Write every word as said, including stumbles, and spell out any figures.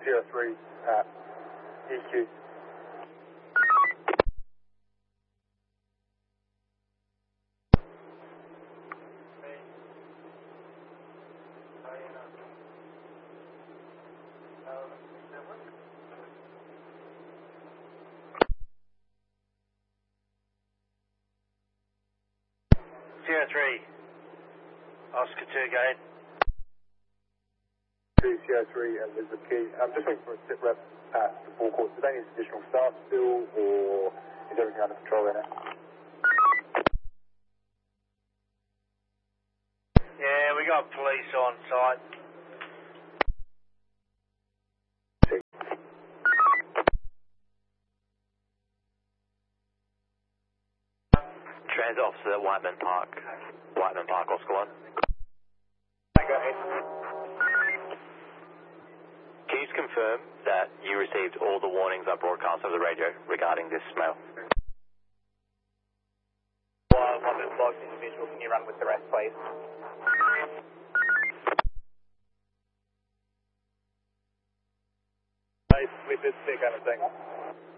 zero three at E Q. Zero three, Oscar two, go ahead. two zero three at Elizabeth Key. I'm just waiting for a sit rep at the forecourt. Do they need additional staff still, or is everything under control there now? Yeah, we got police on site. Transit officer at Whiteman Park. Whiteman Park, Oscar one. Go ahead. Can you just confirm that you received all the warnings I broadcast over the radio regarding this mail? Well, one of the logged individual, can you run with the rest, please? We did see kind of thing.